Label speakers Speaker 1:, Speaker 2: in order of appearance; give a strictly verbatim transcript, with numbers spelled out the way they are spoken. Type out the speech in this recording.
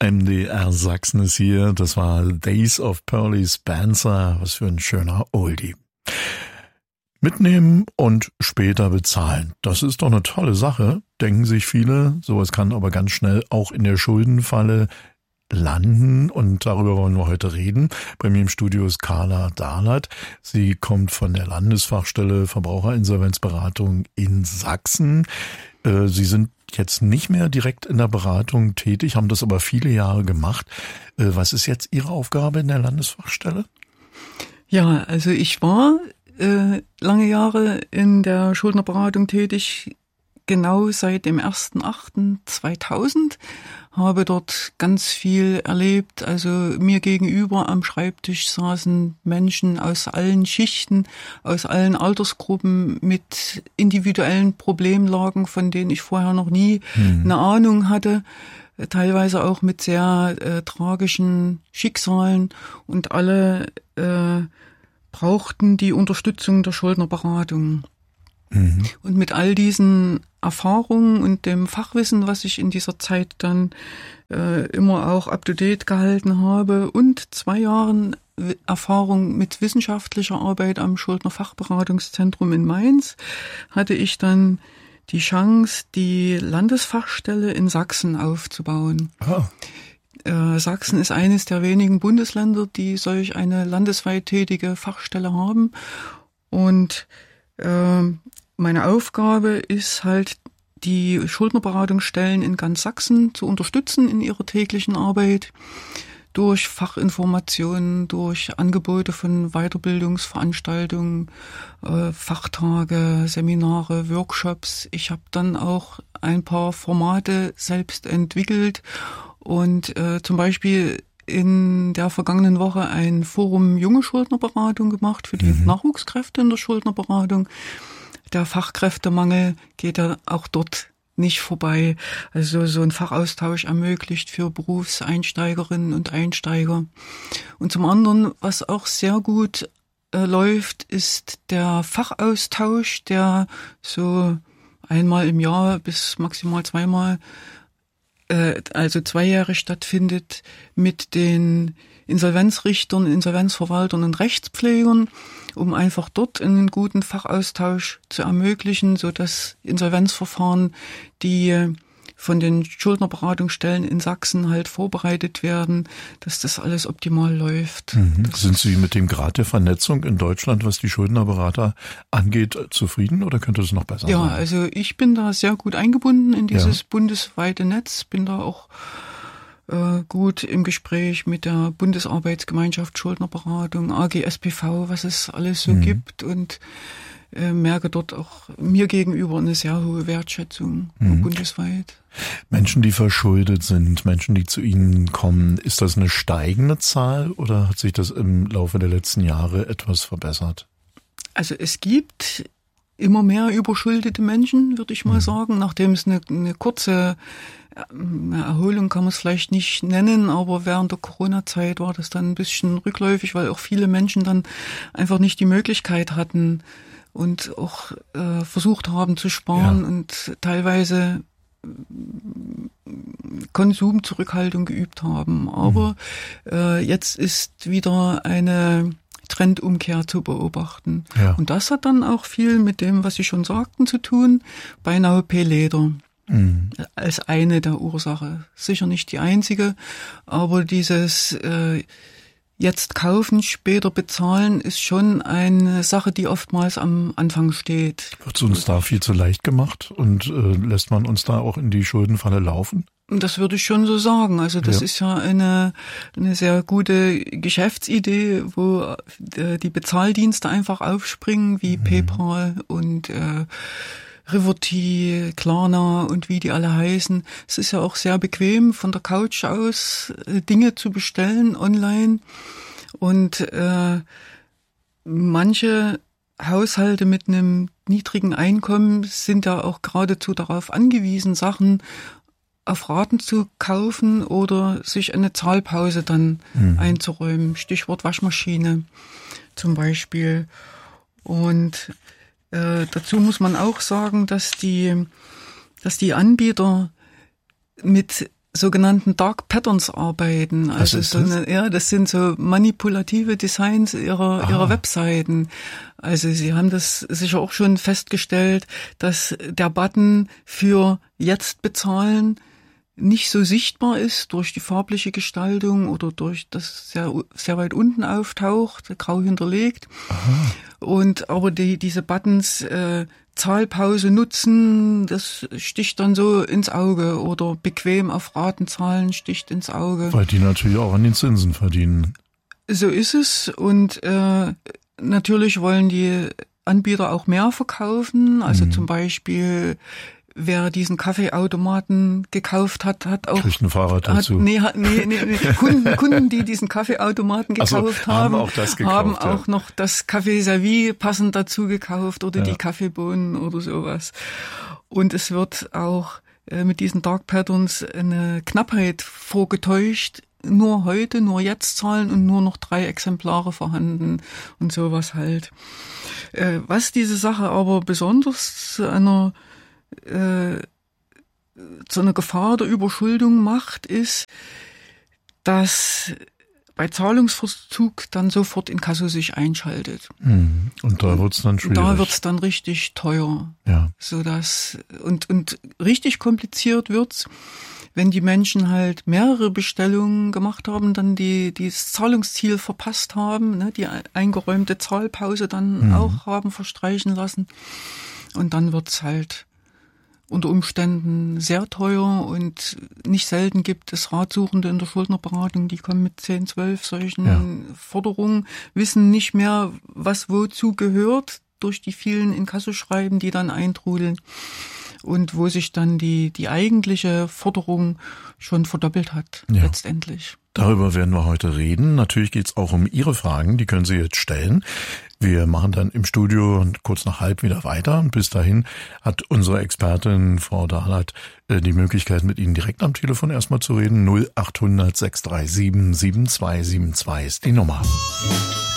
Speaker 1: M D R Sachsen ist hier. Das war Days of Pearly Spencer. Was für ein schöner Oldie. Mitnehmen und später bezahlen. Das ist doch eine tolle Sache, denken sich viele. Sowas kann aber ganz schnell auch in der Schuldenfalle landen und darüber wollen wir heute reden. Bei mir im Studio ist Carla Dahlert. Sie kommt von der Landesfachstelle Verbraucherinsolvenzberatung in Sachsen. Sie sind jetzt nicht mehr direkt in der Beratung tätig, haben das aber viele Jahre gemacht. Was ist jetzt Ihre Aufgabe in der Landesfachstelle?
Speaker 2: Ja, also ich war äh, lange Jahre in der Schuldnerberatung tätig, genau seit dem ersten achten zweitausend, habe dort ganz viel erlebt. Also mir gegenüber am Schreibtisch saßen Menschen aus allen Schichten, aus allen Altersgruppen mit individuellen Problemlagen, von denen ich vorher noch nie hm. eine Ahnung hatte. Teilweise auch mit sehr äh, tragischen Schicksalen und alle äh, brauchten die Unterstützung der Schuldnerberatung. Mhm. Und mit all diesen Erfahrungen und dem Fachwissen, was ich in dieser Zeit dann äh, immer auch up-to-date gehalten habe und zwei Jahren Erfahrung mit wissenschaftlicher Arbeit am Schuldnerfachberatungszentrum in Mainz, hatte ich dann die Chance, die Landesfachstelle in Sachsen aufzubauen. Oh. Äh, Sachsen ist eines der wenigen Bundesländer, die solch eine landesweit tätige Fachstelle haben. Und äh, meine Aufgabe ist halt, die Schuldnerberatungsstellen in ganz Sachsen zu unterstützen in ihrer täglichen Arbeit durch Fachinformationen, durch Angebote von Weiterbildungsveranstaltungen, äh, Fachtage, Seminare, Workshops. Ich habe dann auch ein paar Formate selbst entwickelt und äh, zum Beispiel in der vergangenen Woche ein Forum Junge Schuldnerberatung gemacht für die mhm. Nachwuchskräfte in der Schuldnerberatung. Der Fachkräftemangel geht ja auch dort nicht vorbei. Also so ein Fachaustausch ermöglicht für Berufseinsteigerinnen und Einsteiger. Und zum anderen, was auch sehr gut äh, läuft, ist der Fachaustausch, der so einmal im Jahr bis maximal zweimal, äh, also zweijährig stattfindet mit den Insolvenzrichtern, Insolvenzverwaltern und Rechtspflegern, um einfach dort einen guten Fachaustausch zu ermöglichen, so dass Insolvenzverfahren, die von den Schuldnerberatungsstellen in Sachsen halt vorbereitet werden, dass das alles optimal läuft.
Speaker 1: Mhm. Sind Sie mit dem Grad der Vernetzung in Deutschland, was die Schuldnerberater angeht, zufrieden oder könnte es noch besser
Speaker 2: ja,
Speaker 1: sein?
Speaker 2: Ja, also ich bin da sehr gut eingebunden in dieses ja. bundesweite Netz, bin da auch gut im Gespräch mit der Bundesarbeitsgemeinschaft Schuldnerberatung, A G S P V, was es alles so mhm. gibt und äh, merke dort auch mir gegenüber eine sehr hohe Wertschätzung mhm. bundesweit.
Speaker 1: Menschen, die verschuldet sind, Menschen, die zu Ihnen kommen, ist das eine steigende Zahl oder hat sich das im Laufe der letzten Jahre etwas verbessert?
Speaker 2: Also es gibt immer mehr überschuldete Menschen, würde ich mal mhm. sagen, nachdem es eine, eine kurze Eine Erholung kann man es vielleicht nicht nennen, aber während der Corona-Zeit war das dann ein bisschen rückläufig, weil auch viele Menschen dann einfach nicht die Möglichkeit hatten und auch äh, versucht haben zu sparen ja. und teilweise Konsumzurückhaltung geübt haben. Aber mhm. äh, jetzt ist wieder eine Trendumkehr zu beobachten. Ja. Und das hat dann auch viel mit dem, was Sie schon sagten, zu tun, Buy-Now Pay Later. Mhm. Als eine der Ursache. Sicher nicht die einzige, aber dieses äh, jetzt kaufen, später bezahlen ist schon eine Sache, die oftmals am Anfang steht.
Speaker 1: Wird es uns da viel zu leicht gemacht und äh, lässt man uns da auch in die Schuldenfalle laufen?
Speaker 2: Das würde ich schon so sagen. Also das ja. ist ja eine eine sehr gute Geschäftsidee, wo äh, die Bezahldienste einfach aufspringen, wie mhm. PayPal und äh, Riverty, Klarna und wie die alle heißen. Es ist ja auch sehr bequem, von der Couch aus Dinge zu bestellen online. Und äh, manche Haushalte mit einem niedrigen Einkommen sind ja auch geradezu darauf angewiesen, Sachen auf Raten zu kaufen oder sich eine Zahlpause dann mhm. einzuräumen. Stichwort Waschmaschine zum Beispiel. Und Äh, dazu muss man auch sagen, dass die, dass die Anbieter mit sogenannten Dark Patterns arbeiten.
Speaker 1: Was
Speaker 2: Also
Speaker 1: ist
Speaker 2: so eine,
Speaker 1: das?
Speaker 2: ja, das sind so manipulative Designs ihrer,
Speaker 1: Ah.
Speaker 2: ihrer Webseiten. Also Sie haben das sicher auch schon festgestellt, dass der Button für jetzt bezahlen nicht so sichtbar ist durch die farbliche Gestaltung oder durch das sehr, sehr weit unten auftaucht, grau hinterlegt.
Speaker 1: Aha.
Speaker 2: Und aber die, diese Buttons, äh, Zahlpause nutzen, das sticht dann so ins Auge, oder bequem auf Raten zahlen sticht ins Auge.
Speaker 1: Weil die natürlich auch an den Zinsen verdienen.
Speaker 2: So ist es. Und äh, natürlich wollen die Anbieter auch mehr verkaufen. Also
Speaker 1: Mhm.
Speaker 2: zum Beispiel, wer diesen Kaffeeautomaten gekauft hat, hat auch
Speaker 1: Kriegt ein Fahrrad
Speaker 2: hat,
Speaker 1: dazu.
Speaker 2: nee, hat, nee, nee, nee. Kunden, Kunden, die diesen Kaffeeautomaten
Speaker 1: Ach so,
Speaker 2: gekauft
Speaker 1: haben
Speaker 2: haben,
Speaker 1: auch das gekauft,
Speaker 2: haben
Speaker 1: ja.
Speaker 2: auch noch das Café Servi passend dazu gekauft oder
Speaker 1: Ja.
Speaker 2: die Kaffeebohnen oder sowas. Und es wird auch äh, mit diesen Dark Patterns eine Knappheit vorgetäuscht. Nur heute, nur jetzt zahlen und nur noch drei Exemplare vorhanden und sowas halt. Äh, was diese Sache aber besonders zu einer äh, zu einer Gefahr der Überschuldung macht, ist, dass bei Zahlungsverzug dann sofort Inkasso sich einschaltet.
Speaker 1: Mhm. Und da wird's dann schwierig.
Speaker 2: Da wird's dann richtig teuer,
Speaker 1: ja.
Speaker 2: so dass und und richtig kompliziert wird's, wenn die Menschen halt mehrere Bestellungen gemacht haben, dann die die das Zahlungsziel verpasst haben, ne, die eingeräumte Zahlpause dann
Speaker 1: Mhm.
Speaker 2: auch haben verstreichen lassen, und dann wird's halt unter Umständen sehr teuer, und nicht selten gibt es Ratsuchende in der Schuldnerberatung, die kommen mit zehn, zwölf solchen
Speaker 1: Ja.
Speaker 2: Forderungen, wissen nicht mehr, was wozu gehört, durch die vielen Inkassoschreiben, die dann eintrudeln, und wo sich dann die die eigentliche Forderung schon verdoppelt hat,
Speaker 1: Ja.
Speaker 2: letztendlich.
Speaker 1: Darüber werden wir heute reden. Natürlich geht's auch um Ihre Fragen, die können Sie jetzt stellen. Wir machen dann im Studio kurz nach halb wieder weiter. Und bis dahin hat unsere Expertin, Frau Dahlert, die Möglichkeit, mit Ihnen direkt am Telefon erstmal zu reden. null achthundert sechshundertsiebenundsiebzig sieben zwei sieben zwei ist die Nummer.